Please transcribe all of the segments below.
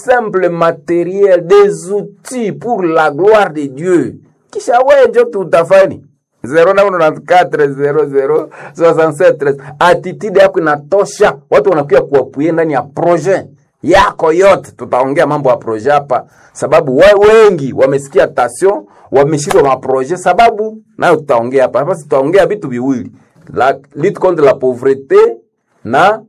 simple matériel, des outils pour la gloire de Dieu. Kisha wewe ndio tutafani 0994006713. Attitude yako inatosha, watu wanakuja kuapuye ndani ya projet yako yote. Tutaongea mambo ya projet hapa sababu wengi wamesikia tassion, wameshirwa ma projet sababu nayo tutaongea hapa. Hapa tutaongea vitu viwili. La lutte contre la pauvreté na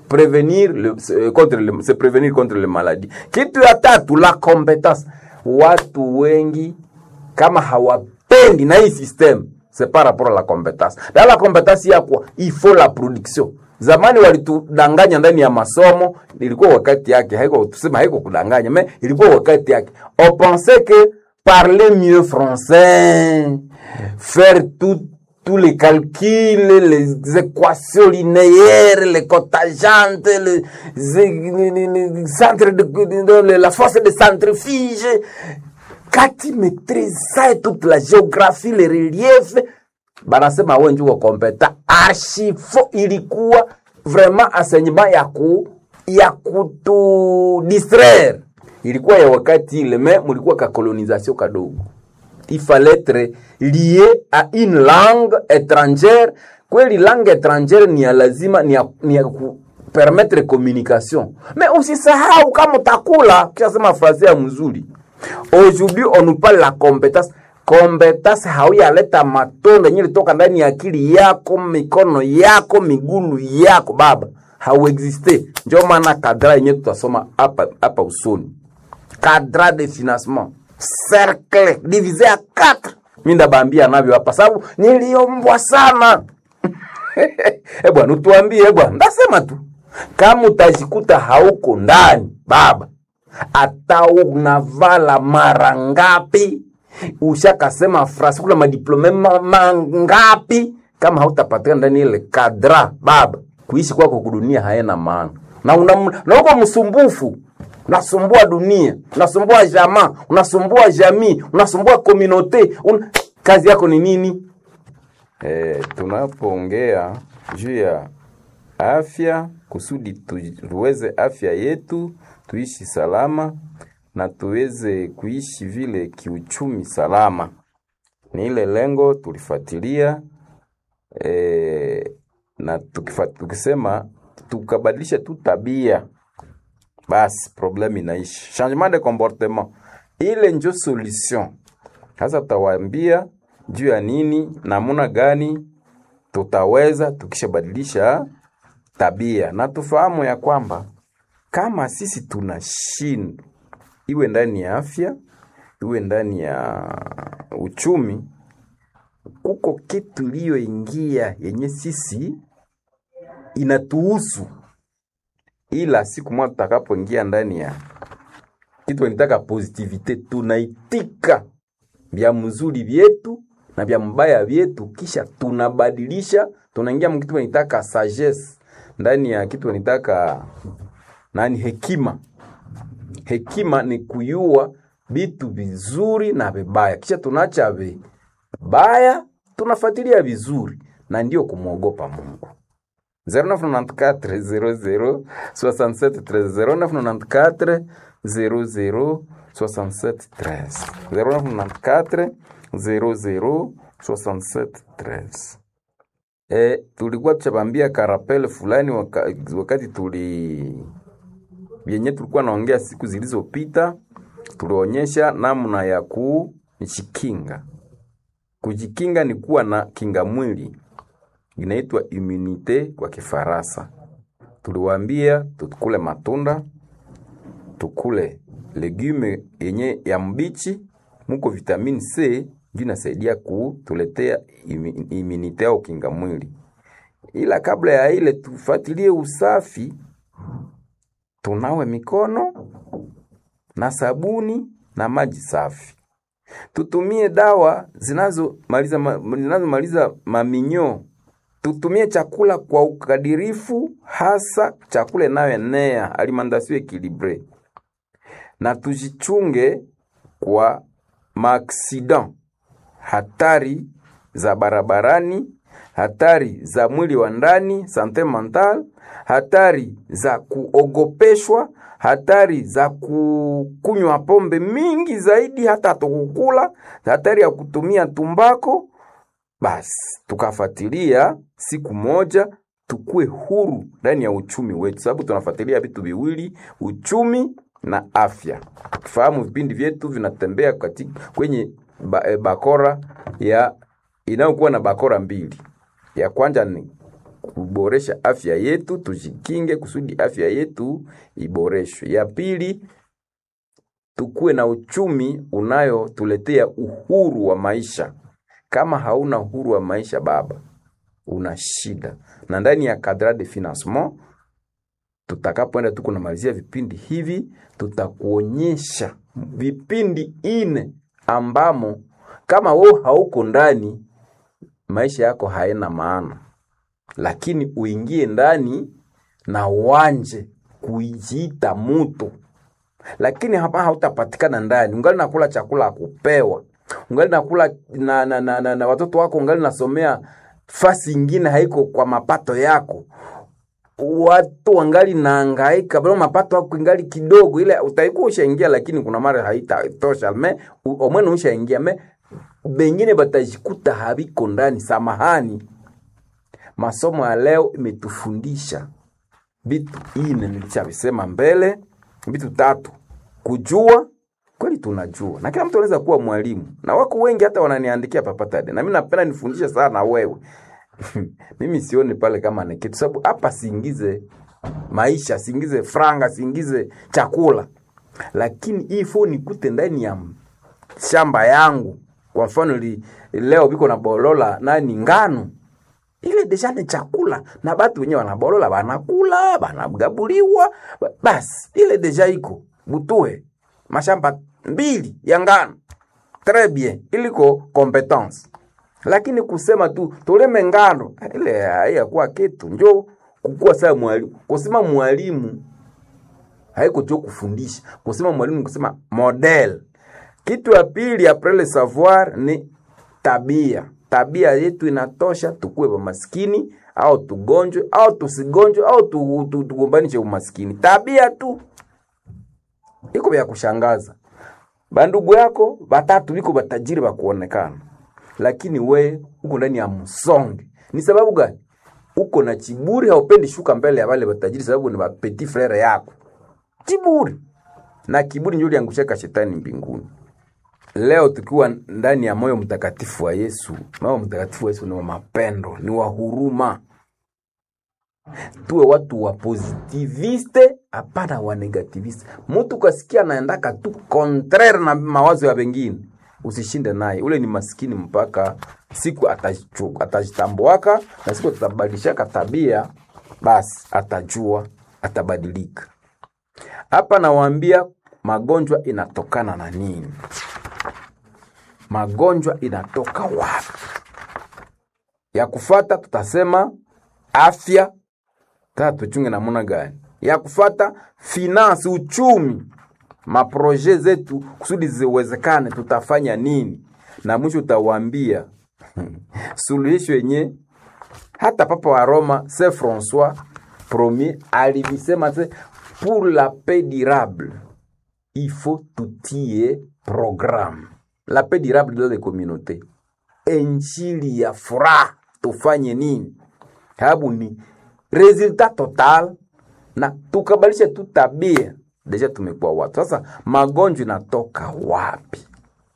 se prévenir contre les maladies. Kitu ya tatu, la compétence. Watu wengi kama hawapendi na hii system, c'est par rapport à la compétence. Dans la compétence yako il faut la production. Zamani walitudanganya ndani ya masomo, ilikuwa wakati yake, haiko tuseme haiko kudanganya, mais ilikuwa wakati yake. On pensait que parler mieux français, faire tous les calculs, les équations linéaires, les cotangentes, les centres de la force de centrifuge. Quand tu maîtrises ça et toute la géographie, les reliefs, banasema wewe ndio kompeta. Archifo ilikuwa vraiment enseignement ya kutu distraire. Ilikuwa ya wakati ile, mais mulikuwa ka colonisation kadogo. Il fallait être lié à une langue étrangère. Kweli langue étrangère ni ya lazima, ni ya permettre communication. Mais usisahau kama utakula kisema phrase ya mzuri. Aujourd'hui on nous parle la compétence. Compétence hauyaleta matunda yenye toka ndani ya akili yako, mikono yako, migulu yako baba. Hauexiste. Ndio maana kadra yenye tutasoma hapa usoni. Cadre de financement, cercle divisé à 4. Minda bambia navyo hapa sababu niliombwa sana. Bwana utuambie bwana, ndasema tu. Kama utajikuta hauko ndani baba, hata unavala mara ngapi, ushakasema frasi kula madiplome mangapi, kama hautapatikana ndani ile kadra baba, kuishi kwako kudunia haina maana. Na uko msumbufu. Unasumbua dunia, unasumbua jamaa, unasumbua jamii, unasumbua communauté. Kazi yako ni nini? Tunapoongea juu ya afya, kusudi tuweze afya yetu, tuishi salama na tuweze kuishi vile kiuchumi salama. Ni ile lengo tulifuatilia, na tukisema tukabadilisha tu tabia, basi problem inaishi. Changement de comportement, ile ndio solution. Sasa tutawaambia juu ya nini, namuna gani tutaweza tukishabadilisha tabia. Na tufahamu ya kwamba kama sisi tunashinda, iwe ndani ya afya, iwe ndani ya uchumi, kuko kitu iliyoingia yenye sisi inatuhusu. Ila siku moja tutakapoingia ndani ya kitu wanitaka positivite, tunaitika vya mzuri vyetu na vya mbaya vyetu, kisha tunabadilisha, tunaingia mkitu wanitaka sagesse, ndani ya kitu wanitaka hekima. Hekima ni kuyua vitu vizuri na vibaya, kisha tunaacha vibaya, tunafuatilia vizuri, na ndio kumuogopa Mungu. 0994 00 6713 0994 tulikuwa tuchabambia karapele fulani wakati yenye tulikuwa naongea siku zilizopita. Tulionyesha namna ya kujikinga. Kujikinga ni kuwa na kinga mwili, inaitwa immunite kwa Kifaransa. Tuliwaambia tukule matunda, tukule legume yenye ya mbichi, muko vitamini C, ndio inasaidia kutuletea immunite au kinga mwili. Ila kabla ya ile tufuatilie usafi, tunawe mikono na sabuni na maji safi. Tutumie dawa zinazomaliza maminyo. Tutumie chakula kwa ukadirifu, hasa chakula inayoenea, alimentation équilibrée. Na tujichunge kwa maaksida, hatari za barabarani, hatari za mwili wa ndani, sante mental, hatari za kuogopeshwa, hatari za kunywa pombe mingi zaidi hata tukukula, hatari ya kutumia tumbako. Basi tukafuatilia siku moja tukue huru ndani ya uchumi wetu, sababu tunafuatilia vitu viwili, uchumi na afya. Fahamu vipindi vyetu vinatembea kwenye bakora ya inayokuwa na bakora mbili. Ya kwanza ni kuboresha afya yetu, tujikinge kusudi afya yetu iboreshwe. Ya pili, tukue na uchumi unayotuletea uhuru wa maisha. Kama hauna uhuru wa maisha baba, una shida. Na ndani ya cadre de financement tutakapoenda tuko na malizia vipindi hivi, tutakuonyesha vipindi 4 ambamo kama wewe hauko ndani, maisha yako haina maana. Lakini uingie ndani na uanje kujiita mtu. Lakini hapa hautapatikana ndani, ungali nakula chakula kupewa, ungali nakula na watoto wako, ungali nasomea fasi nyingine haiko kwa mapato yako. Watu wangali naangaika bado mapato yako ingali kidogo, ile utaikuwa ushaingia, lakini kuna mara haitatosha. Omwene ushaingia bengine batajikuta habiko ndani. Samahani, masomo ya leo imetufundisha vitu 4 nilisema mbele, vitu 3. Kujua, kweli tunajua. Na kila mtu anaweza kuwa mwalimu. Na wako wengi hata wananiandikia papatade. Na mimi napenda nifundishe sana wewe. Mimi sioni pale kama ni kitu, sababu hapa siingize maisha, siingize franga, siingize chakula. Lakini ifo nikute ndani ya shamba yangu. Kwa mfano leo biko na bolola ngano. Ile deja ni chakula, na batu wenyewe wanabolola, banakula, banagabuliwa. Basi ile deja iko butue mashamba 2 ya ngano. Très bien, iliko competence. Lakini kusema tu toleme ngano, ile hayakuwa kitu. Njoo kukua saa mwalimu. Kusema mwalimu haiko tu kufundisha. Kusema mwalimu kusema model. Kitu ya pili après le savoir ni tabia. Tabia yetu inatosha tukue wa maskini au tugonjwe au tusigonjwe au tugombanishe umaskini. Tabia tu iko ya kushangaza. Bandugu yako batatu biko batajiri ba kuonekana, lakini we uko ndani ya msonge. Ni sababu gani? Uko na kiburi, haupendi shuka mbele ya wale batajiri sababu ni ba petit frere yako. Kiburi. Na kiburi ndio liangushaka shetani mbinguni. Leo tukiwa ndani ya moyo mtakatifu wa Yesu. Moyo mtakatifu wa Yesu ni wa mapendo, ni wa huruma. Tuwe watu wa positiviste, hapana wa negativiste. Mtu kasikia naendaka tu contraire na mawazo ya wengine, usishinde naye. Ule ni maskini mpaka siku atajitambuaka, na siku atabadilishaka tabia, basi atajua, atabadilika. Hapa nawaambia magonjwa inatokana na nini? Magonjwa inatoka wapi? Ya kufata tutasema afya, tuchunge namna gani? Ya kufata finance, uchumi, maproje zetu kusudi ziwezekane tutafanya nini? Na mwisho utawaambia suluhisho yenye hata Papa wa Roma Saint François Premier alivisema, pour la paix durable il faut tutie programme. La paix durable dans les communautés. Injili ya furaha tufanye nini? Habu ni resultat total, na tukabalisha tu tabia. Deja tumekuwa watu. Sasa magonjwa inatoka wapi?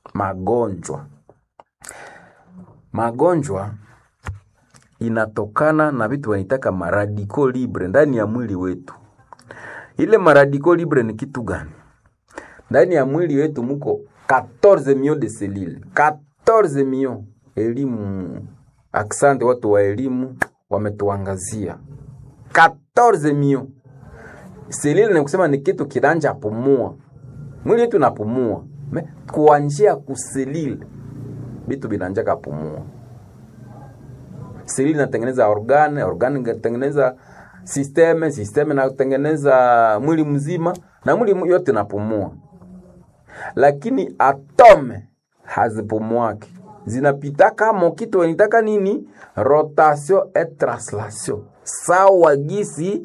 Magonjwa inatokana na vitu wanitaka maradiko libre ndani ya mwili wetu. Ile maradiko libre ni kitu gani? Ndani ya mwili wetu muko 14 millions de cellules. 14 millions. Elimu. Asante watu wa elimu wametuangazia. 14 millions. Cellules ni kusema ni kitu kiranja pumua. Mwili wetu unapumua. Kuanzia kuselile vitu binanja kapumua. Selile inatengeneza organ inatengeneza system inatengeneza mwili mzima, na mwili yote unapumua. Lakini atome hazipumuaki. zinapitaka mokitu wanitaka nini? Rotation et translation. Sawa gisi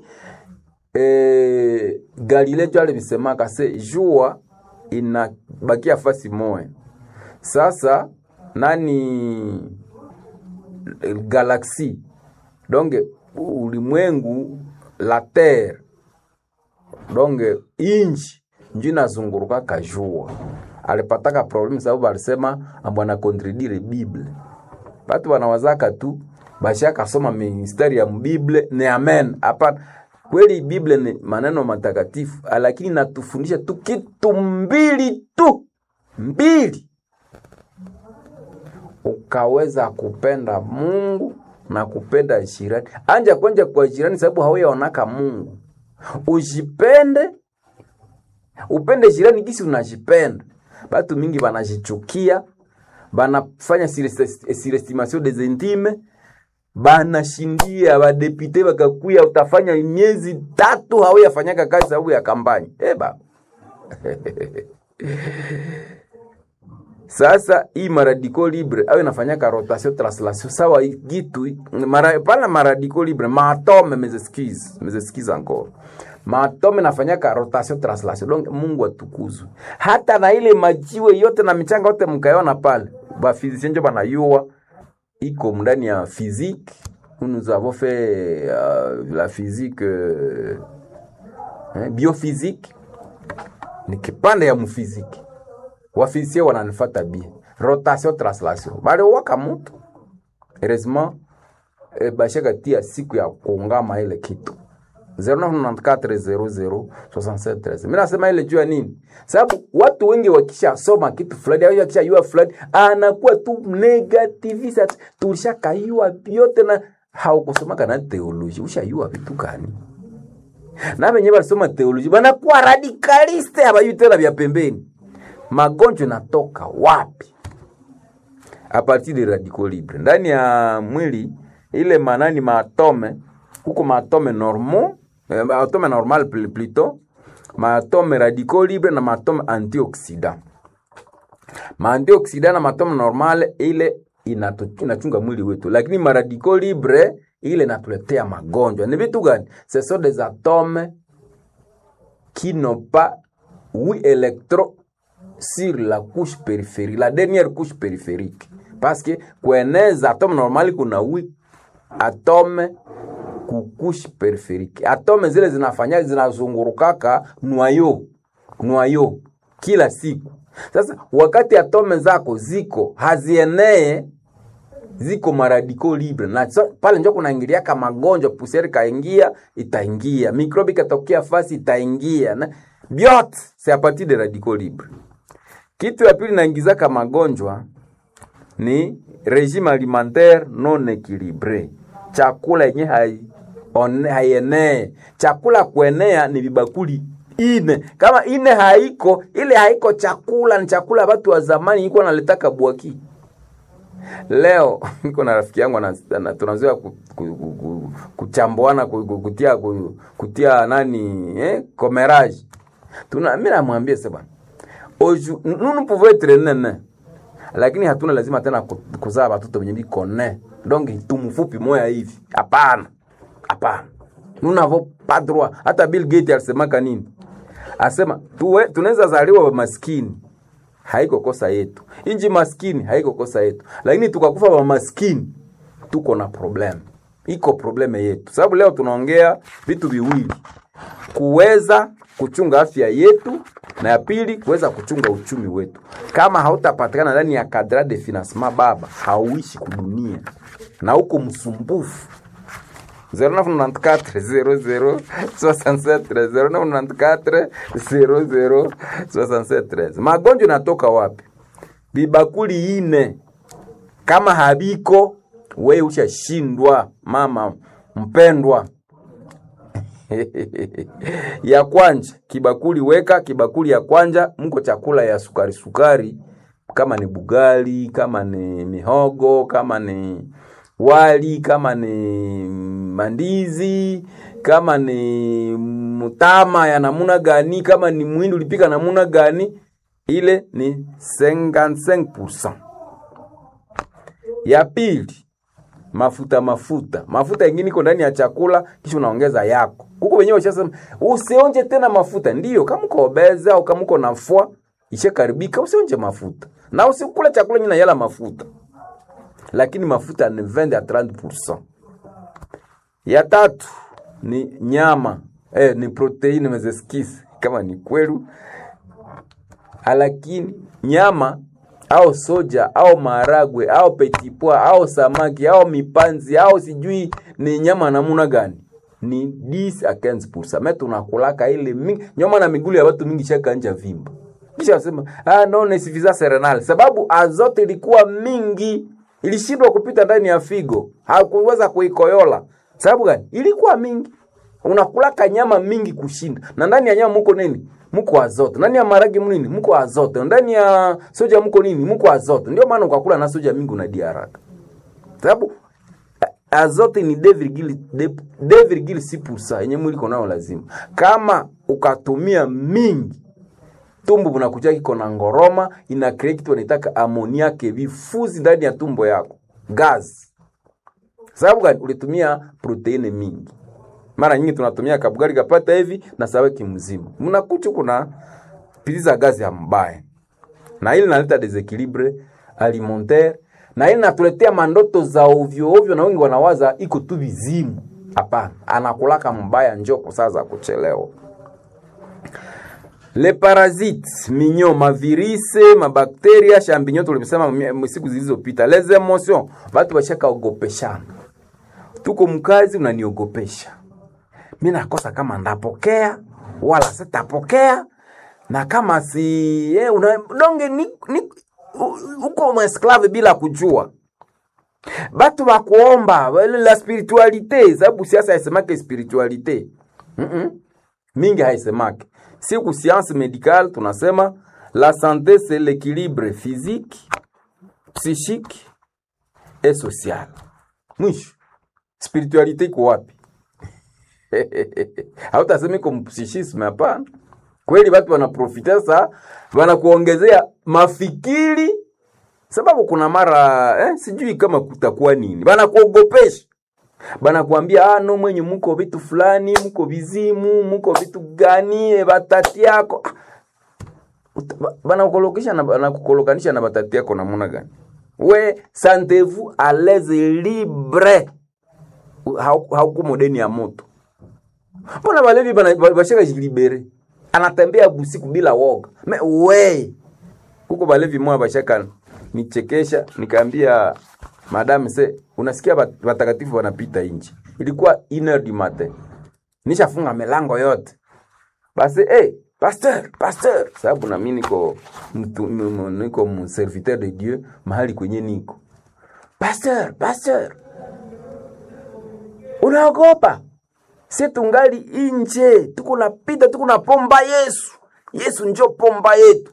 Galileo jale bisemaka se jua inabakia fasi moja. Sasa nani galaxie, donc ulimwengu la terre, donc inchi njina zunguruka kajua. Alipataka problem sababu alisema ambwana contredire Bible. Watu wanawazaka tu bashaka soma mistari ya Bible ni amen. Hapana, kweli Bible ni maneno matakatifu, lakini natufundisha tu kitu mbili tu. Mbili. Ukaweza kupenda Mungu na kupenda jirani. Anja kwenye kwa jirani sababu hauyaonaka Mungu. Ujipende, upende jirani kisi unajipenda. Batu mingi banajichukia, banafanya surestimation des intimes, banashindia badepite bakakuya utafanya miezi 3 hawayafanyaka kazi sababu ya kampani. Eba. Sasa hii maradiko libre au inafanyaka rotation translation sawa gitu pana maradiko libre maatome mes encore maatome nafanyaka rotation translation. Donc Mungu atukuzwe. Hata na ile majiwe yote na michanga yote mkaiona pale ba physicien ndio banayua iko ndani ya physique. Nous avons fait la physique biophysique ni kipande ya mfiziki. Wafisia wananifuata bien. Rotation translation. Bale waka mtu. Heureusement bashaka tia siku ya kuungama ile kitu. 0994006713. Mimi nasema ile jua nini? Sababu watu wengi wakisha soma kitu fulani au wakisha yua fulani anakuwa tu negativist. Tulishakaiwa yote na haukusoma kana theology. Ushayua vitu gani? Na wenyewe walisoma theology banakuwa radicaliste abayu tena vya pembeni. Magonjwa natoka wapi? A partir de radicaux libres. Ndani ya mwili ile manani maatome, huko maatome normal, atome normal plutôt, maatome radicaux libres na maatome antioxidant. Antioxidant na maatome normal ile inachunga mwili wetu, lakini maradicaux libres ile inatuletea magonjwa. Ni vitu gani? Ce sont des atomes qui n'ont pas 8 électrons sur la couche périphérique, la dernière couche périphérique. Parce que kueneza atome normali kuna 8 atome ku couche périphérique. Atome zile zinafanya zinazungurukaka noyau kila siku. Sasa wakati atome zako ziko hazienee, ziko maradiko libre na pale njoo kunaingilia kama magonjwa, pusieri kaingia itaingia, mikrobi katokea fasi itaingia na biote c'est à partir de radicaux libres. Kitu ya pili naingiza kama magonjwa ni régime alimentaire non équilibré. Chakula yenye haienee. Chakula kuenea ni vibakuli ine. Kama ine haiko, ile haiko chakula, ni chakula watu wa zamani iko naletaka buaki. Leo niko na rafiki yangu tunazoea kuchamboana kutia nani comérage. Mimi namwambia sasa bwana, nous pouvons être nene, lakini hatuna lazima tena kuzaa watoto wenye biko ne. Donc tumfupi moya hivi. Hapana. Nous n'avons pas droit. Hata Bill Gates alisema nini? Asema tunaweza zaliwa maskini. Haiko kosa yetu. Inji maskini haiko kosa yetu. Lakini tukakufa wa maskini tuko na problem. Iko probleme yetu. Sababu leo tunaongea vitu viwili. Kuweza kuchunga afya yetu na ya pili kuweza kuchunga uchumi wetu. Kama hautapatikana ndani ya cadre de financement baba, hauishi kudunia. Na huko msumbufu. 0994 Magonjwa natoka wapi? Bibakuli ine. Kama habiko wewe ushashindwa mama mpendwa. Ya kwanja kibakuli weka kibakuli ya kwanja mko chakula ya sukari, kama ni bugali, kama ni mihogo, kama ni wali, kama ni mandizi, kama ni mutama ya namuna gani, kama ni muhindi ulipika namuna gani, ile ni 55%. Ya pili, mafuta ingine iko ndani ya chakula kisha unaongeza yako. Huko wenyewe washasema usionje tena mafuta. Ndio kama uko obeza au kama uko nafua ishakaribika usionje mafuta. Na usikula chakula nyingine yala mafuta. Lakini mafuta ni 20 à 30%. Ya tatu ni nyama. Ni proteini mezeskisi kama ni kweli. Lakini nyama au soja au maharagwe au petit pois au samaki au mipanzi au sijui ni nyama namuna gani ni 10 à 15%. Mimi tunakulaka ile mingi nyama na miguu ya watu mingi shaka nje vimba. Kisha wasema no ni suffisance renale sababu azote ilikuwa mingi ilishindwa kupita ndani ya figo hakuweza kuikoyola. Sababu gani? Ilikuwa mingi. Unakulaka nyama mingi kushinda. Na ndani ya nyama mko nini? Mko azote. Ndani ya maragi nini? Mko azote. Ndani ya soja mko nini? Mko azote. Ndio maana ukakula na soja mingi unadia haraka. Sababu azote ni 2,6% yenye mwili iko nayo lazima. Kama ukatumia mingi tumbo bunakuja kiko na ngoroma ina create kitu wanaitaka amoniake vifuzi ndani ya tumbo yako. Gas. Sababu gani? Ulitumia proteini mingi. Mara nyingi tunatumia kabugari kapata hivi na saweki mzima. Mnakucha kuna piliza gazi ya mbaya. Na hili naleta desequilibre alimentaire. Na hili natuletea mandoto za ovyo na wengi wanawaza iko tu vizimu. Hapana, anakulaka mbaya njoko saa za kuchelewa. Les parasites, minyo, mavirise, mabakteria, champignon tulimesema siku zilizopita. Les émotions, watu washaka ogopeshana. Tuko mkazi unaniogopesha. Mimi nakosa kama ndapokea wala sitapokea na kama si donge ni uko mwesklave bila kujua. Batu bakuomba la spiritualite sababu siasa haisemake spiritualite. Mingi haisemake. Siku science médicale tunasema la santé c'est l'équilibre physique, psychique et social. Mwisho spiritualite iko wapi? Hautasemi kwa psychisme hapana. Kweli watu wanaprofita sasa wanakuongezea mafikiri sababu kuna mara sijui kama kutakuwa nini. Wanakuogopesha. Banakuambia no mwenye mko vitu fulani, mko vizimu, mko vitu gani batati yako. Banakukolokanisha na batati yako namna gani? We sentez-vous à l'aise libre. Hauko modeni ya moto. Mbona walevi bashaka jilibere? Anatembea busiku bila woga. We kuko walevi mwa bashaka nichekesha nikaambia madam unasikia watakatifu wanapita nje. Ilikuwa 1h du matin. Nishafunga milango yote. Basi pasteur sababu na mimi niko serviteur de Dieu mahali kwenye niko. Pasteur unaogopa? Si tungali nje, tuko napita, tuko na pomba Yesu. Yesu ndio pomba yetu.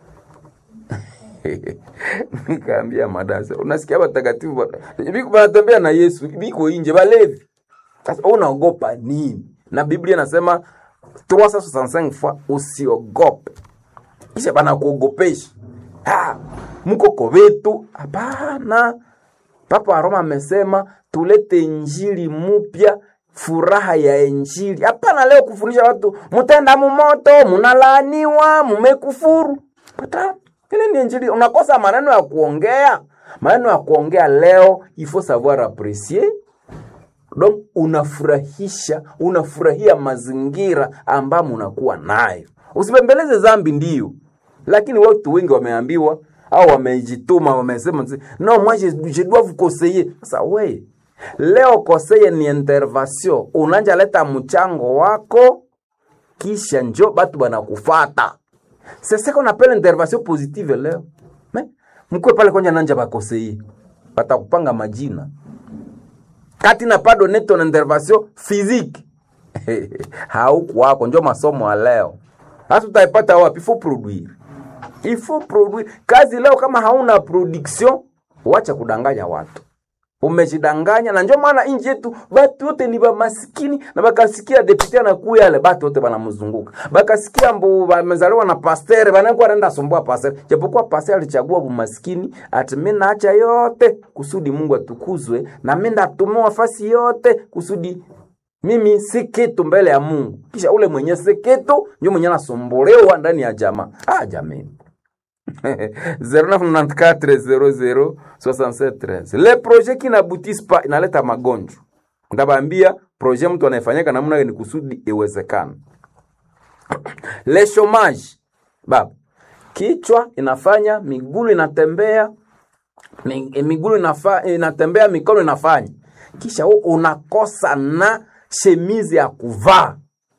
Nikaambia madasa, unasikia watakatifu wanatembea na Yesu, biko nje balevi. Sasa unaogopa nini? Na Biblia inasema 365 fois usiogope. Kisha bana kuogopesha. Mko kovetu, hapana. Papa Roma amesema tulete injili mpya, furaha ya injili. Hapana leo kufundisha watu mtenda moto, mnalaaniwa, mmekufuru. Pata ile ni injili. Unakosa maneno ya kuongea. Maneno ya kuongea leo il faut savoir apprécier. Donc unafurahia mazingira ambamo unakuwa nayo. Usibembeleze dhambi ndio. Lakini watu wengi wameambiwa au wamejituma wamesema non moi je dois vous conseiller. Sasa wewe leo conseiller ni intervention. Unaanza leta mchango wako kisha njoo batu banakufuata. C'est ce qu'on appelle intervention positive leo. Mais mkwe pale kwenye nanja ba conseiller. Batakupanga majina. Kati na pas donner ton intervention physique. Hauko wako njoo masomo ya leo. Hasa utaipata wapi? Il faut produire. Kazi leo kama hauna production, wacha kudanganya watu. Umejidanganya, na ndio maana inji yetu batu wote ni ba maskini, na bakasikia deputy anakuya yale batu wote banamzunguka. Bakasikia mbu bamezaliwa na pasteur banakuwa anaenda sumbua pasteur. Japokuwa pasteur alichagua bumaskini, ati mimi naacha yote kusudi Mungu atukuzwe, na mimi ndatumwa nafasi yote kusudi mimi si kitu mbele ya Mungu. Kisha ule mwenye si kitu ndio mwenye anasumbuliwa ndani ya jamaa. Jamani. 0994006713. Le projet qui n'aboutissent pas inaleta magonjwa. Ndabambia projet mtu anayefanyika namna gani kusudi iwezekane. Le chômage. Baba, kichwa inafanya, miguu inatembea, miguu inatembea, mikono inafanya. Kisha unakosa na chemise ya kuvaa.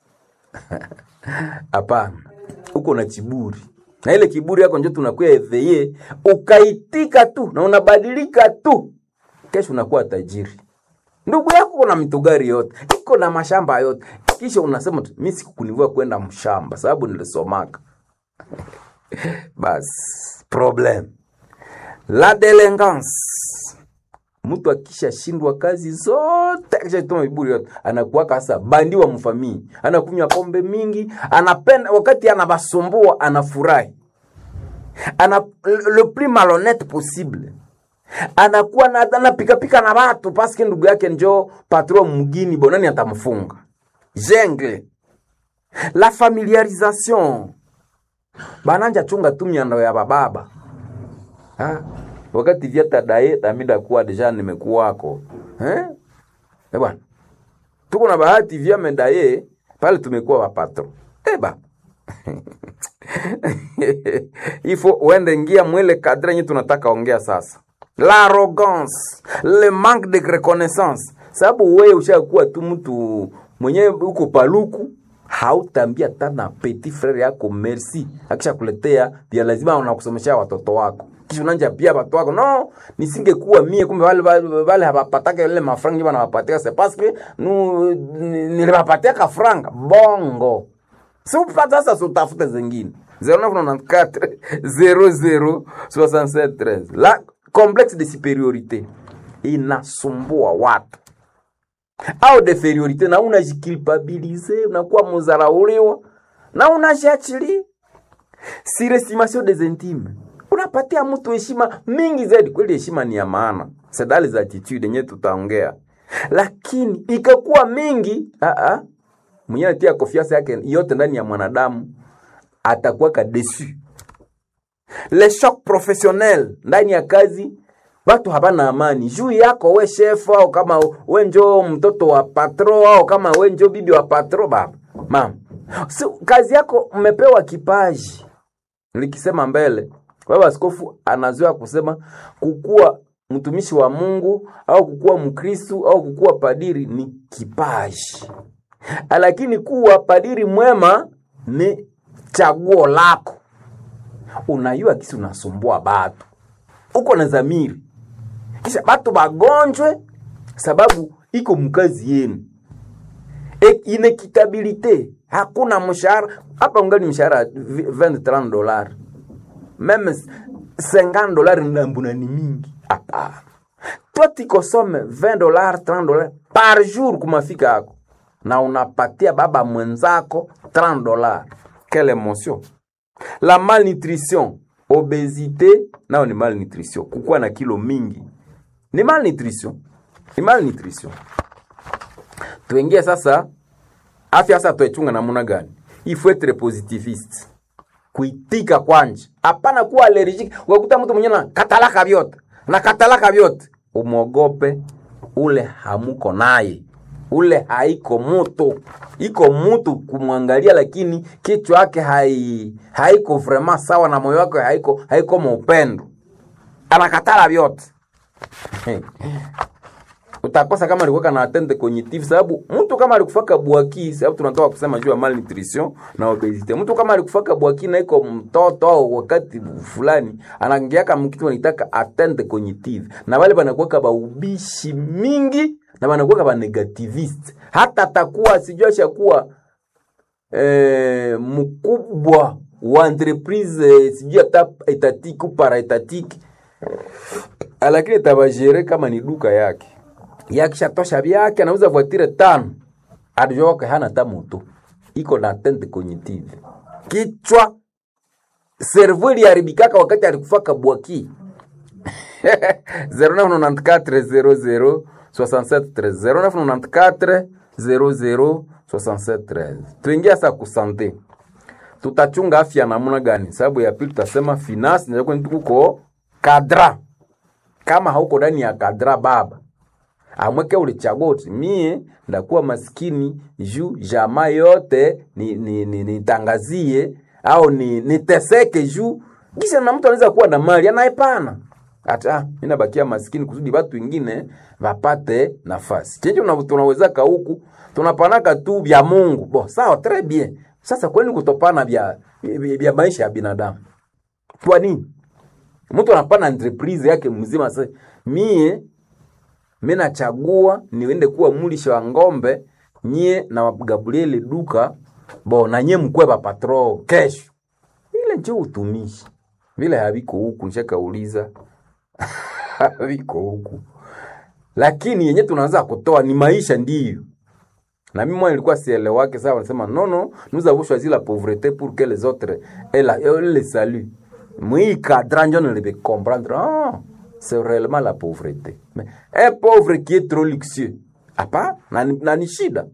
Hapana. Uko na kiburi. Na ile kiburi yako ndio tunakuwa eveye, ukaitika tu na unabadilika tu. Kesho unakuwa tajiri. Ndugu yako kuna mitugari yote, iko na mashamba yote. Kisha unasema mimi sikukunivua kwenda mshamba sababu nilisomaka. Bas, problem. La délinquance. Mtu akisha shindwa kazi zote, akisha tuma viburi yote, anakuwa kasa bandi wa mfamii, anakunywa pombe mingi, anapenda wakati anabasumbua anafurahi. Le plus malhonnête possible. Anakuwa na anapika na watu parce que ndugu yake njoo patron mgini bonani atamfunga. Jungle. La familiarisation. Bananja chunga tu miando ya bababa. Wakati viata dae tamida kuwa deja nimekuwako. Bwana. Tuko na bahati vya mendaye pale tumekuwa wa patron. Ba. Ifo uende ingia mwele kadre nye tunataka ongea sasa. L'arrogance, le manque de reconnaissance. Sababu wewe ushakuwa tu mtu mwenyewe uko paluku, hautambia tena petit frère yako merci. Akisha kuletea pia lazima unakusomesha watoto wako. Kisha unanja pia watoto wako. No, nisingekuwa mie kumbe wale hawapataka ile mafranga wanawapatia c'est parce que niliwapatia ka franga bongo. Si upata sasa utafute zingine. 0994 006713. La complexe de supériorité inasumbua watu. Au deferiorité na unajikilpabilize, unakuwa mzarauliwa na unajiachilia. Surestimation des intimes. Unapatia mtu heshima mingi zaidi, kweli heshima ni ya maana. C'est dans les attitudes yenyewe tutaongea. Lakini ikakuwa mingi, mwenye anatia confiance yake yote ndani ya mwanadamu atakuwa kadesu. Le choc professionnel ndani ya kazi, watu habana amani. Juu yako we chef au kama we njo mtoto wa patron au kama we njo bibi wa patron baba. Mama. So, kazi yako mmepewa kipaji. Nilikisema mbele. Baba askofu anazoea kusema kukua mtumishi wa Mungu au kukua mkristo au kukua padiri ni kipaji. Lakini kuwa padiri mwema ni chaguo lako. Unayua kisi unasumbua batu. Uko na zamiri. Kisha batu bagonjwe sababu iko mkazi yenu. Inekitabilite. Hakuna mshahara. Hapa ungali mshahara $20-30. Meme $50 ndambuna ni mingi. Hapa. Toi tikosome $20-30 par jour kumafika yako. Na unapatia baba mwenzako $30. Quelle émotion. La malnutrition, obésité, nao ni malnutrition. Kukua na kilo mingi ni malnutrition. Ni malnutrition. Tuingie sasa afya sasa tuechunga namna gani? Il faut être positiviste. Kuitika kwanje. Hapana kuwa allergic. Ukakuta mtu mwenyewe na katalaka vyote. Umogope ule hamuko naye. Ule haiko mutu. Iko mutu kumwangalia lakini kichwa yake haiko vraiment sawa na moyo wake haiko mpendo. Anakatala vyote. Utakosa kama alikuwa na atteinte cognitive sababu mtu kama alikufaka bwaki sababu tunatoka kusema juu ya malnutrition na obesity. Mtu kama alikufaka bwaki na iko mtoto au wakati fulani anaingiaka mkitu anataka atteinte cognitive. Na wale banakuwa ba ubishi mingi na banakuwa ba negativist. Hata atakuwa sijua shakuwa mkubwa wa entreprise sijua hata etatiki para etatiki lakini tabajere kama ni duka yake. Yakishatosha vyake anauza voitire 5. Adjoke hana tamuto. Iko na tente cognitive. Kichwa cerveau iliharibikaka wakati alikufaka bwaki. 0994 00 6713. Tuingia sasa kusante. Tutachunga afya namna gani? Sababu ya pili tutasema finance ndio kuko kadra. Kama hauko ndani ya kadra baba, amweke ulichagua mie ndakuwa maskini juu jamaa yote nitangazie au niteseke juu kisha na mtu anaweza kuwa na mali anaepana. Hata mimi nabakia maskini kusudi watu wengine wapate nafasi. Chenje tunaweza ka huku tunapanaka tu vya Mungu. Bon, sawa très bien. Sasa kwani kutopana vya maisha ya binadamu? Kwa nini? Mtu anapana entreprise yake mzima sasa mimi nachagua niende kuwa mulisha wa ngombe nyie na Gabriel duka na nyie mkwe pa patro kesho. Ile ndio utumishi. Vile haviko huku nshaka uliza. Haviko huku. Lakini yenye tunaanza kutoa ni maisha ndiyo. Na mimi nilikuwa sielewake sawa wanasema non, nous avons choisi la pauvreté pour que les autres aient le salut. Moi cadran je ne le peux comprendre. Ah, c'est réellement la pauvreté. Mais un pauvre qui est trop luxueux. Apa nani shida.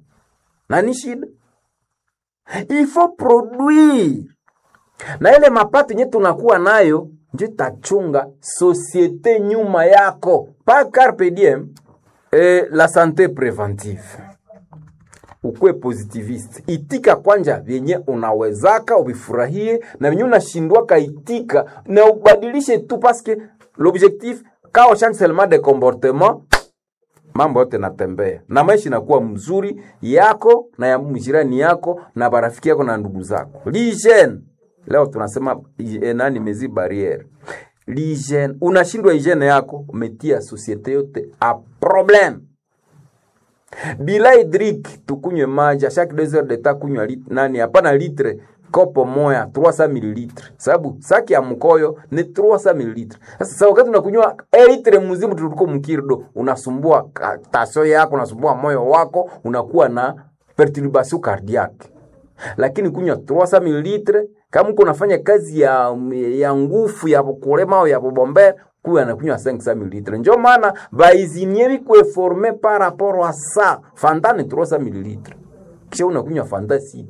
Il faut produire. Na ile mapato yenye tunakuwa nayo ndio tachunga société nyuma yako. Pas carpe diem. La santé préventive. Ukwe positivist. Itika kwanja vyenye unawezaka ubifurahie na vyenye unashindwa kaitika na ubadilishe tu parce que l'objectif quand on change seulement de comportement mambo yote natembea na maisha inakuwa mzuri yako na ya mjirani yako na barafiki yako na ndugu zako. L'hygiène leo tunasema nani mezi barrière. L'hygiène unashindwa hygiene yako umetia société yote a problème. Bila hydrique tukunywe maji chaque 2 heures de temps kunywa nani hapana litre kopo moya 300 ml. Sababu saki ya mkoyo ni 300 ml. Sasa wakati unakunywa litre mzima tuliko mkirdo unasumbua tasio yako, unasumbua moyo wako, unakuwa na perturbation cardiaque. Lakini kunywa 300 ml kama uko unafanya kazi ya nguvu ya kulema au ya bomber kuwa anakunywa 500 ml. Ndio maana baizinieri kueforme par rapport à ça. Fanta ni 300 ml. Kisha unakunywa Fanta 6.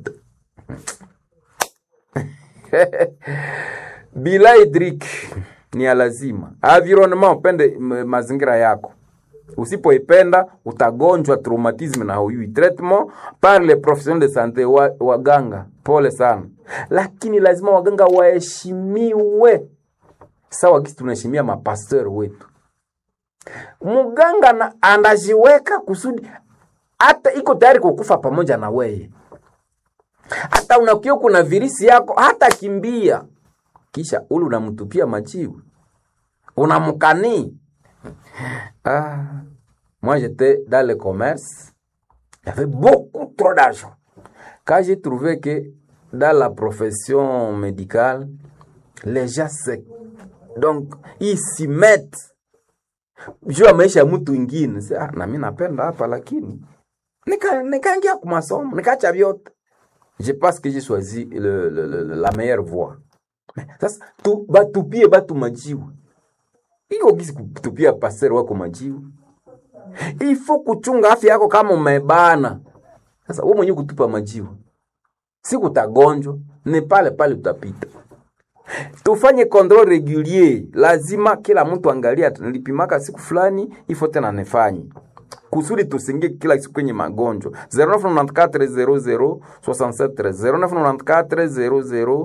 Bila hydrique ni lazima. Environnement upende mazingira yako. Usipoipenda utagonjwa traumatisme na huyui. Traitement par les professionnels de santé waganga. Pole sana. Lakini lazima waganga waheshimiwe. Sawa kisi tunaheshimia mapastor wetu. Muganga anajiweka kusudi hata iko tayari kukufa pamoja na wewe. Hata unakiyo kuna virisi yako hata kimbia. Kisha ule unamtupia majibu. Unamkani. Moi j'étais dans le commerce. Il y avait beaucoup trop d'argent. Quand j'ai trouvé que dans la profession médicale les gens donc ils s'y mettent. Jua maisha mtu mwingine. Na mimi napenda hapa lakini nikaingia kwa masomo, nikaacha vyote. Je pense que j'ai choisi la meilleure voie. Sasa batupie batu majibu. Iko gisi kutupia pasero wako majibu. Il faut kuchunga afya yako kama umebana. Sasa wewe mwenyewe kutupa majibu. Siku utagonjwa, ni pale utapita. Tufanye control régulier. Lazima kila mtu angalia nilipimaka siku fulani ifo tena nifanye. Kusudi tusingie kila siku kwenye magonjwa. 0994 00 0994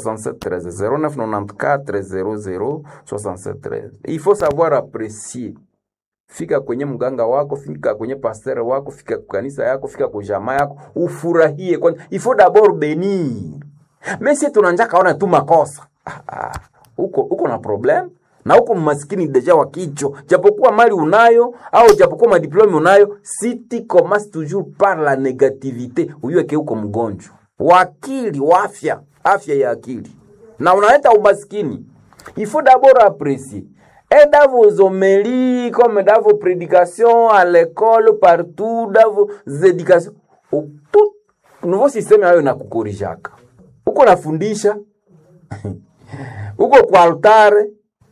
00 Il faut savoir apprécier. Fika kwenye mganga wako, fika kwenye pasteur wako, fika kwa kanisa yako, fika kwa jamaa yako, ufurahie kwanza. Il faut d'abord bénir. Mais si tunanja kaona tu makosa. Uko na problem na uko maskini deja wa kicho. Japokuwa mali unayo au japokuwa madiplome unayo, si tu commences toujours par la négativité, uyueke uko mgonjwa. Wakili wa afya ya akili. Na unaleta umaskini. Il faut d'abord apprécier. Et dans vos homélies, comme dans vos prédications à l'école, partout, dans vos éducations, tout nouveau système hayo inakukorijaka. Uko nafundisha, uko kwa altare,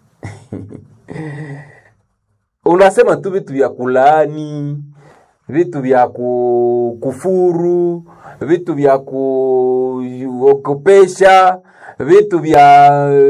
unasema tu vitu vya kulaani, vitu vya kufuru, vitu vya kuogopesha, vitu vya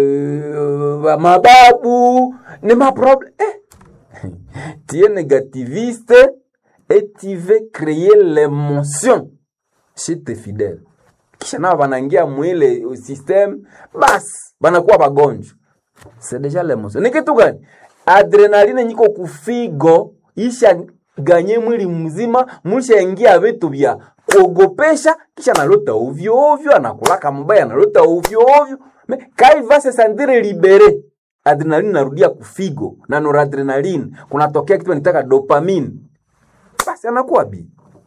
mababu, ni maproblème. Tu es négativiste et tu veux créer l'émotion chez tes fidèles. Kisha nao wanaingia mwile system, bas banakuwa bagonjwa. C'est déjà l'émotion. Ni kitu gani? Adrenaline nyiko kufigo, isha ganye mwili mzima, mwisha ingia vitu vya kuogopesha, kisha nalota ovyo ovyo, anakulaka mbaya nalota ovyo ovyo. Kai va se sentir libéré. Adrenaline narudia kufigo, na noradrenaline, kunatokea kitu nitaka dopamine. Basi anakuwa bi.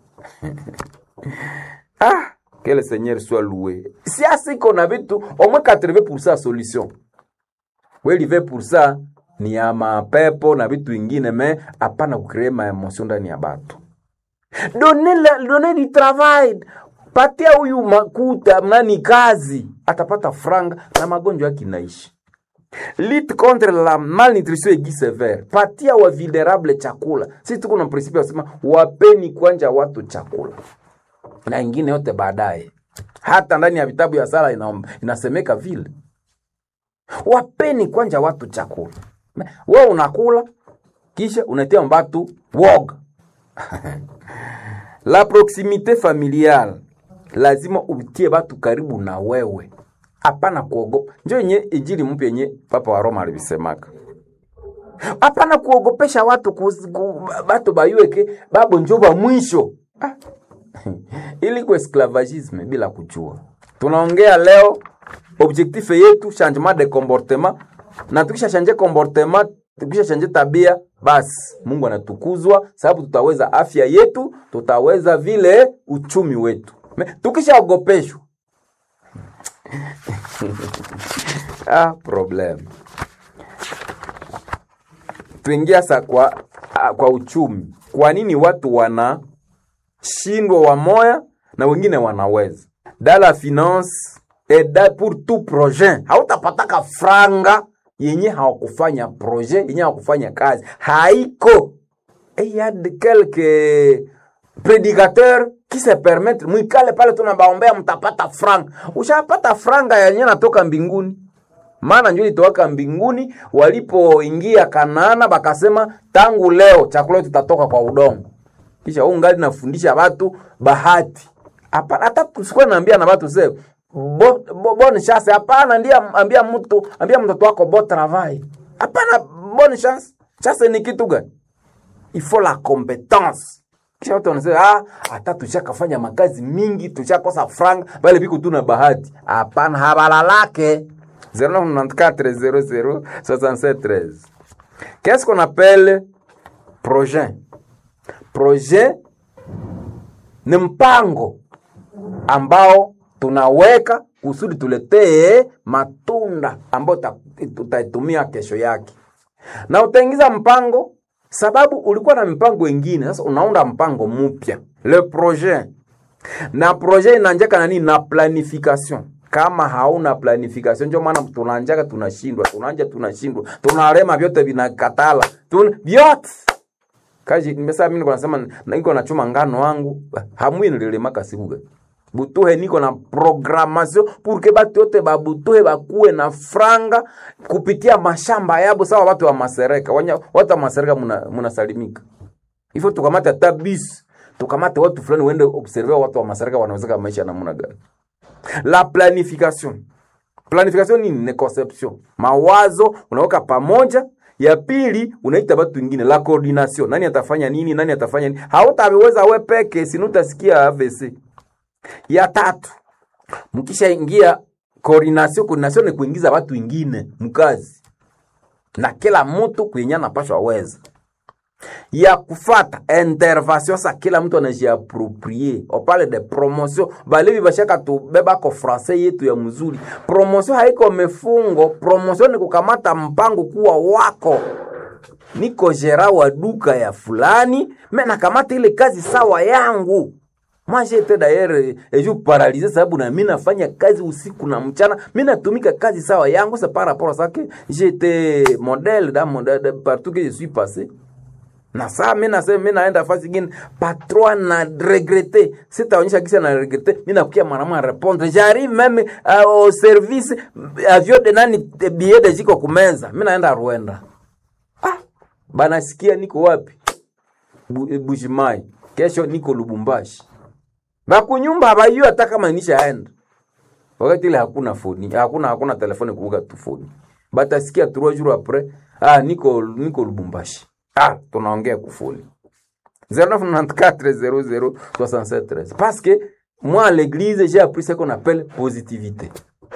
Que le Seigneur soit loué. Si assez qu'on a vitu, au moins 80% solution. Oui, 20% ni ya mapepo na vitu vingine, mais hapana kucreate ma emotion ndani ya batu. Donner du travail. Patia huyu makuta nani kazi, atapata franga na magonjwa yake inaishi. Lutte contre la malnutrition aiguë sévère. Patia wa vulnerable chakula. Sisi tuko na principe wasema wapeni kwanja watu chakula. Na ingine yote baadaye. Hata ndani ya vitabu ya sala inasemeka vile. Wapeni kwanja watu chakula. Wewe unakula kisha unatia mbatu woga. La proximité familiale. Lazima utie watu karibu na wewe. Hapana kuogopa. Njoo yenye injili mpya yenye Papa wa Roma alivisemaka. Hapana kuogopesha watu watu bayueke babo njoba mwisho. Ili kwa esclavagisme bila kujua. Tunaongea leo objectif yetu changement de comportement, na tukisha changer comportement, tukisha changer tabia, basi Mungu anatukuzwa sababu tutaweza afya yetu, tutaweza vile uchumi wetu. Tukisha ogopeshwa problem. Tuingia sa kwa uchumi. Kwa nini watu wanashindwa wamoya na wengine wanaweza? Dans la finance et pour tout projet. Hautapataka franga yenye hawakufanya projet, yenye hawakufanya kazi. Haiko. Et il y a quelques prédicateurs qui se permettent mwikale pale tunabaombea mtapata franga. Ushapata franga yenye natoka mbinguni. Maana njoo ilitoka mbinguni walipoingia Kanaana bakasema tangu leo chakula tutatoka kwa udongo. Kisha ungali nafundisha watu bahati. Hapana, hata kusikuwa naambia na watu sasa bonne chance. Hapana, ndiye ambia mtoto wako bon travail. Hapana, bonne chance. Chance ni kitu gani? Il faut la compétence. Kisha watu wanasema hata tushakafanya makazi mingi, tushakosa franga, bali biko tuna bahati. Hapana, habalalake. 0994 00 Qu'est-ce qu'on appelle projet? Projet ni mpango ambao tunaweka kusudi tuletee matunda ambao tutaitumia kesho yake. Na utaingiza mpango sababu ulikuwa na mpango wengine, sasa unaunda mpango mpya. Le projet. Na projet inaanjaka na nini? Na planification. Kama hauna planification ndio maana tunaanjaka tunashindwa, tunalema vyote vinakatala. Vyote. Kaji nimesema mimi niko nasema niko nachuma ngano wangu, hamwi nilemaka sibuga. Butuhe niko na programmation pour que batu yote babutuhe bakuwe na franga kupitia mashamba yabo sawa watu wa Masereka. Watu wa Masereka munasalimika. Ifo tukamata tabis, tukamata watu fulani wende observer watu wa Masereka wanaweza maisha namna gani. La planification. Planification ni conception. Mawazo unaweka pamoja. Ya pili unaita watu wengine, la coordination. Nani atafanya nini? Hautaweza wewe peke, sinutasikia AVC. Ya tatu, mkisha ingia coordination ni kuingiza watu wengine mkazi. Na kila mtu kwenye anapaswa weza. ya kufata intervention sa kila mtu anajiapproprier. On parle de promotion, balevi bashaka tubeba ko français yetu ya mzuri. Promotion haiko mefungo, promotion ni kukamata mpango kuwa wako. Niko gera wa duka ya fulani, mena kamata ile kazi sawa yangu. Moi j'étais d'ailleurs je paralysé sababu na mimi nafanya kazi usiku na mchana, mimi natumika kazi sawa yangu. C'est par rapport à ça que j'étais modèle dans partout que je suis passé. Na saa mimi naenda fasi nyingine patron na regretter, sitaonyesha kisa na regretter, mimi nakukia mwanamama répondre, j'arrive même au service avion de nani billet de jiko kumeza, mimi naenda Rwanda. Bana sikia niko wapi? Bujimai. Kesho niko Lubumbashi. Bakunyumba habayu hata kama nishaenda. Wakati ile hakuna phone, hakuna telefoni kuuga tu phone. Batasikia 3 jours après, niko Lubumbashi. Tunaongea kufuli. 0994006713. Parce que moi à l'église, j'ai appris ce qu'on appelle positivité.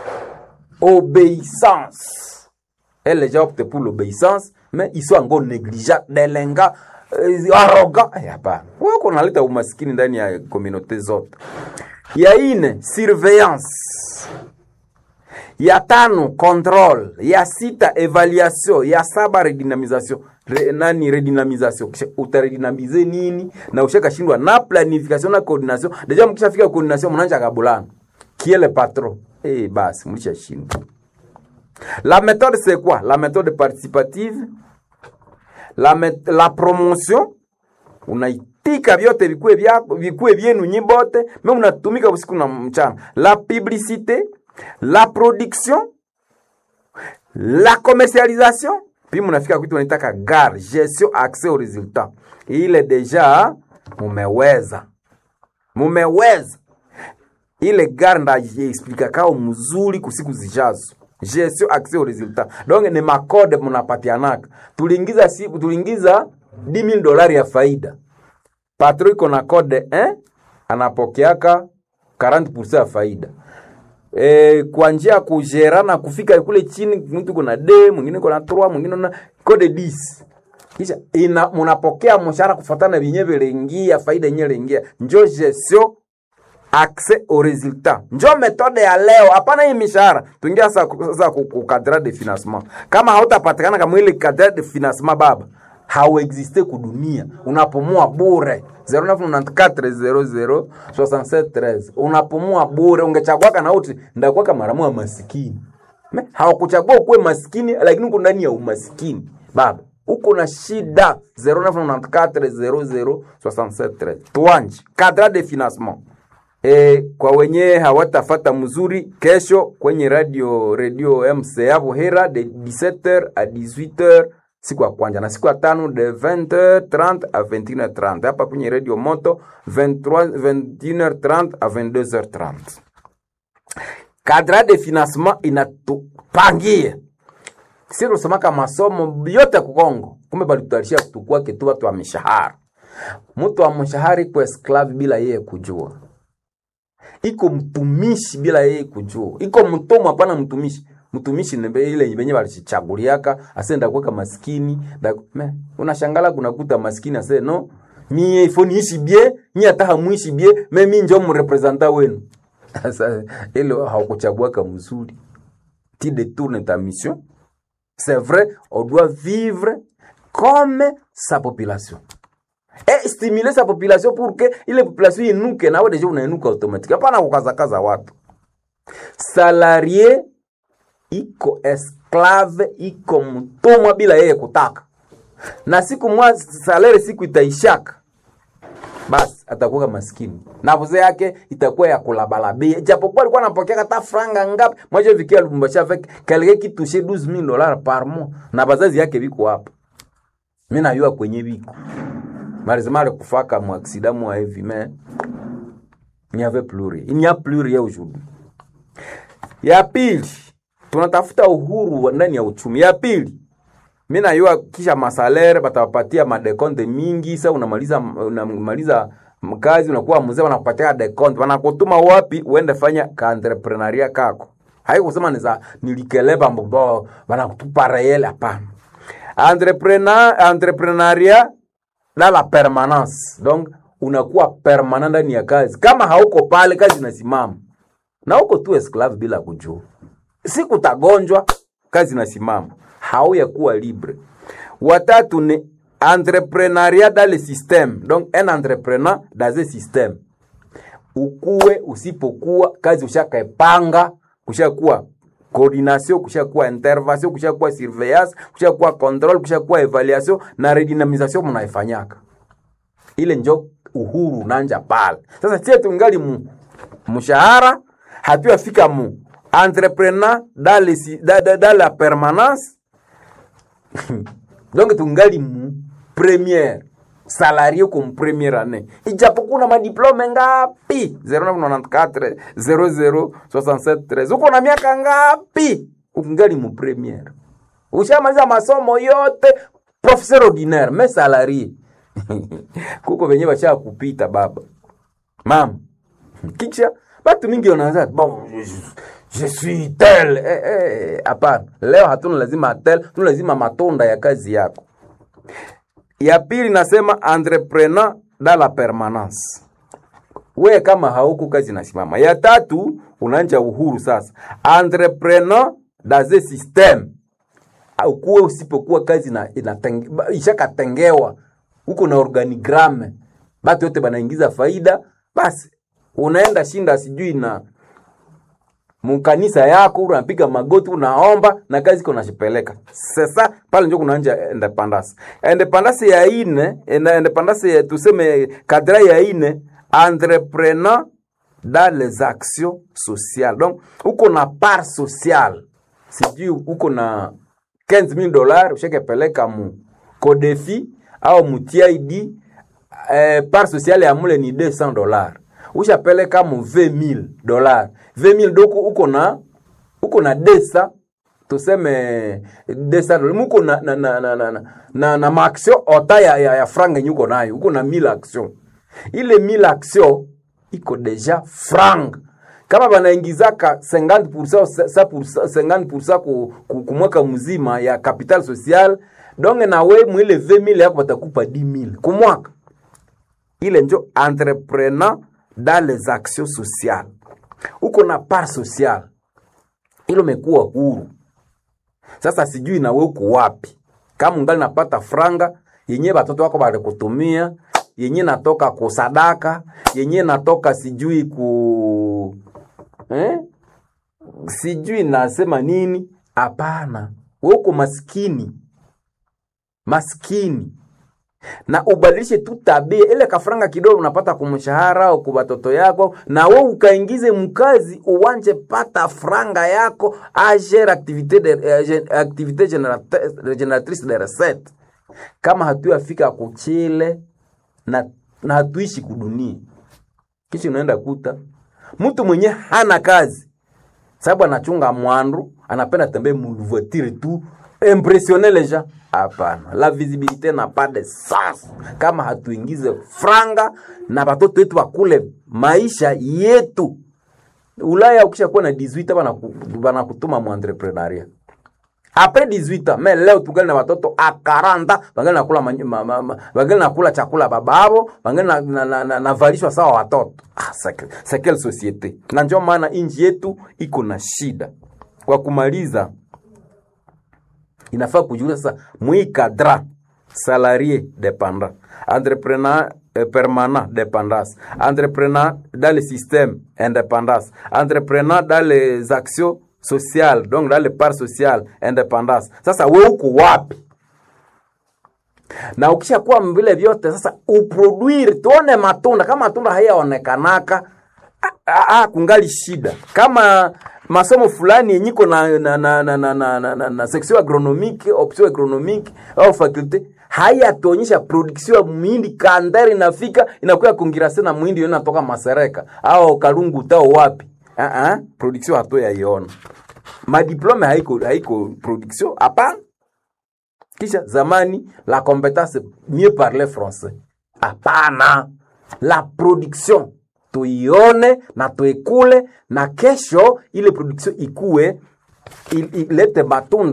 Obéissance. Et les gens optent pour l'obéissance, mais ils sont encore négligents, délinquants, arrogants. Hapana. Wewe kunaleta umaskini ndani ya communauté zote. Ya ine surveillance. Ya tano contrôle, ya sita évaluation, ya saba redynamisation. Redynamisation. Utaredynamize nini? Na ushakashindwa na planification na coordination. Deja mkishafika coordination mnaanza kabulana. Qui est le patron? Basi mlishashindwa. La méthode c'est quoi? La méthode participative. La promotion. Unaitika vyote vikue vyenu nyibote, mais unatumika usiku na mchana. La publicité, la production, la commercialisation, puis mnafika kwitu wanitaka gare, gestion, accès au résultat. Ile deja mumeweza. Ile gare ndaje explica kao mzuri kusiku zijazo. Gestion, accès au résultat. Donc ni makode mnapatianaka. Tuliingiza $10,000 ya faida. Patron iko na code anapokeaka 40% ya faida. Kwa njia kujerana kufika kule chini, mtu kuna D, mwingine kuna 3, mwingine na code 10. Kisha mnapokea mshahara kufuatana na vinyewe lengia, faida yenyewe lengia. Njo gestion, accès au résultat. Njo metode ya leo. Hapana hii mishahara. Tuingia sasa ku cadre de financement. Kama hautapatikana kama ile cadre de financement baba, hauexiste kudunia. Unapumua bure. 0994006713. Unapumua bure. Ungechagua na uti ndakuwa kama maramu maskini. Hawakuchagua kuwe maskini, lakini uko ndani ya umaskini. Baba, uko na shida. 0994006713. Tuanze cadre de financement. Kwa wenye hawatafata mzuri, kesho kwenye radio MCA Buhera de 17h à 18h siku ya kwanza, na siku ya tano de 20h30 à 21h30. Hapa kwenye radio Moto 21h30 à 22h30. Cadre de financement inatupangia sio kusema kama masomo yote ku Kongo. Kumbe balitutarisha kutukua kitu watu wa mishahara. Mtu wa mshahara kwa esclave bila yeye kujua. Iko mtumishi bila yeye kujua. Iko mtumwa hapana mtumishi. Mtumishi nebe ile yenye walichaguliaka asenda kuweka maskini. Unashangala kunakuta maskini ase no, mie ifoni ishi bie, mie hata hamuishi bie, mimi ndio mrepresenta wenu. Sasa ile haukuchagua kama mzuri. Tu détournes ta mission. C'est vrai, on doit vivre comme sa population. Et stimuler sa population pour que ile population inuke, na wewe deja unainuka automatique. Hapana kukaza watu. Salarié iko esclave, iko mtumwa bila yeye kutaka. Na siku mwa salary siku itaishaka, basi atakuwa maskini. Na vuze yake itakuwa ya kulabalabia. Japokuwa alikuwa anapokea hata franga ngapi. Mmoja vikia Lubumbashi avec quelqu'un qui touchait $12,000 par mois. Na bazazi yake biko hapa. Mimi najua kwenye biko. Marizimale kufaka mu accident mu heavy mais il n'y avait plus rien. Il n'y a plus rien aujourd'hui. Ya pili, tunatafuta uhuru ndani ya uchumi. Ya pili, mimi najua kisha masalere batawapatia madekonte mingi. Sasa unamaliza mkazi unakuwa mzee, wanakupatia dekonte. Wanakutuma wapi uende fanya ka entrepreneuria kako. Haiko kusema nilikeleba mbobo wanakutupa reel hapana. Entrepreneuria dans la permanence. Donc unakuwa permanent ndani ya kazi. Kama hauko pale kazi inasimama. Na uko tu esclave bila kujua. Siku utagonjwa kazi inasimama. Hauya kuwa libre. Watatu ni entrepreneuriat dans le système. Donc un entrepreneur dans un système. Ukuwe usipokuwa kazi ushakaepanga, kushakuwa coordination, kushakuwa intervention, kushakuwa surveillance, kushakuwa control, kushakuwa evaluation na redynamisation mnaifanyaka. Ile njo uhuru nanja pale. Sasa sisi tungali mshahara hatuyafika entrepreneur dans la permanence. Donc tungali première salarié comme première année. Ijapokuwa na madiplome ngapi? 0994 0067 13. Uko na miaka ngapi? Ungali première. Ushamaliza masomo yote professeur ordinaire, mais salarié. Kuko venye basha kupita baba. Mama. Kisha batu mingi wanaanza bon je suis tel. Hapana. Leo hatuna lazima tel, tuna lazima matunda ya kazi yako. Ya pili nasema entrepreneur dans la permanence. Wewe kama hauko kazi nasimama. Ya tatu unaanza uhuru sasa. Entrepreneur dans un système. Ukuwe usipokuwa kazi na ishakatengewa. Uko na organigramme. Batu yote banaingiza faida. Basi unaenda shinda sijui na mkanisa yako unapiga magoti unaomba na kazi iko nashipeleka. Sasa pale ndio kunaanza independence. Independence ya ine, independence ya tuseme kadra ya ine, entrepreneur dans les actions sociales. Donc uko na part sociale. Sijui uko na $15,000 ushakepeleka mu Codefi au mu TID, part sociale ya mule ni $200. Ushapeleka mu $20,000. 20,000 doko uko na desa tuseme desa muko na maaction ota ya franga nyuko nayo uko na 1000 action. Ile 1000 action iko deja franga. Kama banaingizaka 50% kumwaka mzima ya capital social, donc na we mwile 20,000 yako batakupa 10,000 kumwaka. Ile njo entrepreneur dans les actions sociales. Uko na part social. Ilo mekuwa huru. Sasa sijui na wewe uko wapi. Kama ungali napata franga, yenye batoto wako bale kutumia, yenye natoka kusadaka, yenye natoka sijui sijui nasema nini. Hapana. Wewe uko maskini. Maskini. Na ubadilishe tu tabia ile kafranga kidogo unapata kumshahara au kwa watoto yako, na wewe ukaingize mkazi uwanje pata franga yako agere activité génératrice de recette. Kama hatuyafika kuchile na hatuishi kudunia, kisha unaenda kuta mtu mwenye hana kazi sababu anachunga mwandu, anapenda tembea voiture tu impressionner les gens. Hapana, la visibilité n'a pas de sens kama hatuingize franga na watoto wetu wakule maisha yetu. Ulaya ukishakuwa na 18 bana kutuma mu entrepreneuria. Après 18 ans, mais leo tungali na watoto a 40, bangali nakula bangali nakula chakula bababo, bangali na valishwa sawa watoto. C'est quelle société? Na ndio maana inji yetu iko na shida. Kwa kumaliza, inafaa kujua sasa muikadra salarié dépendant, entrepreneur permanent dépendance, entrepreneur dans le système indépendance, entrepreneur dans les actions sociales, donc dans les parts sociales indépendance. Sasa wewe uko wapi? Na ukishakuwa mbele vyote sasa uproduire tuone matunda. Kama matunda hayaonekanaka kungali shida. Kama masomo fulani yenyiko na section agronomique, option agronomique au faculté hayatuonyesha production ya muhindi kandari inafika inakuwa kongirase na muhindi inatoka Masereka au Kalungu tao wapi. Production hatoya iona. Ma diplôme haiko production hapana. Kisha zamani la compétence mieux parler français. Hapana. La production tuione na tuikule na kesho ile production ikue ilete matunda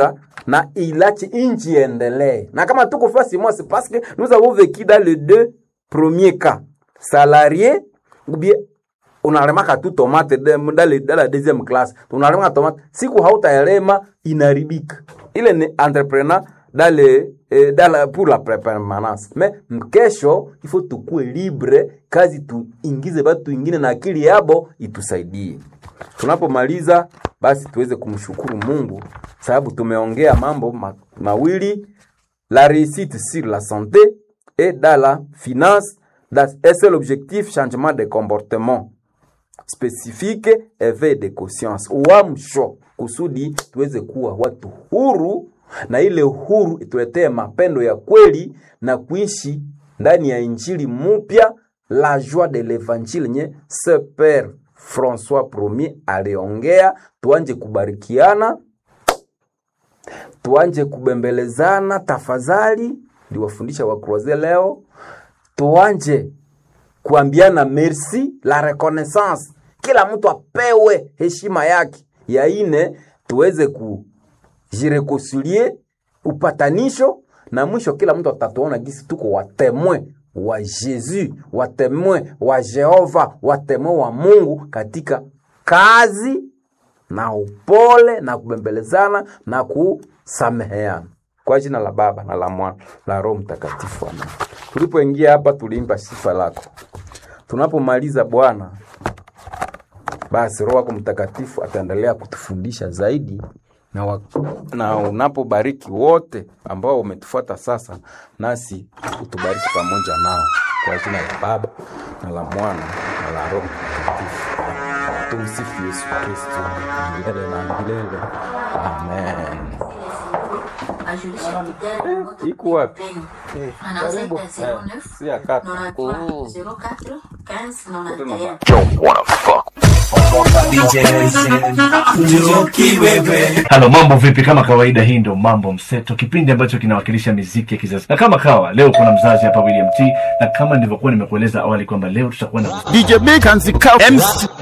na ilachi inchi endelee. Na kama tuko fasi moi, c'est parce que nous avons vécu dans les deux premiers cas. Salarié ou bien unalemaka tu tomate dans la deuxième classe. Unalemaka tomate siku hautaelema inaribika. Ile ni entrepreneur pour la permanence. Mais mkesho il faut tukue libre, kazi tuingize watu wengine na akili yabo itusaidie. Tunapomaliza basi tuweze kumshukuru Mungu sababu tumeongea mambo mawili, la réussite sur la santé et dans la finance. Et c'est l'objectif, changement de comportement spécifique, éveil de conscience. Uamsho kusudi tuweze kuwa watu huru, na ile huru ituletee mapendo ya kweli na kuishi ndani ya injili mpya, la joie de l'évangile nye ce Père François Premier aliongea. Tuanje kubarikiana, tuanje kubembelezana tafadhali, ndiwafundisha wa Croisé leo. Tuanje kuambiana merci, la reconnaissance. Kila mtu apewe heshima yake. Ya ine tuweze kujireconcilier, upatanisho, na mwisho kila mtu atatuona gisi tuko watemwe wa Jésus, watemwe wa Jehova, watemwe wa Mungu katika kazi na upole na kubembelezana na kusameheana. Kwa jina la Baba na la Mwana la Roho Mtakatifu. Amen. Tulipoingia hapa tuliimba sifa lako. Tunapomaliza Bwana, basi Roho wako Mtakatifu ataendelea kutufundisha zaidi, na unapobariki wote ambao umetufuata sasa, nasi utubariki pamoja nao. Kwa jina la Baba na la Mwana na la Roho Mtakatifu. Tumsifu Yesu Kristo milele na milele. Amen. Iko wapi? Karibu. Si akata. 04 15 91. Halo, mambo vipi? Kama kawaida, hii ndio Mambo Mseto, kipindi ambacho kinawakilisha muziki ya kizazi. Na kama kawa leo kuna mzazi hapa William T, na kama nilivyokuwa nimekueleza awali kwamba leo tutakuwa na DJ Big Hansi MC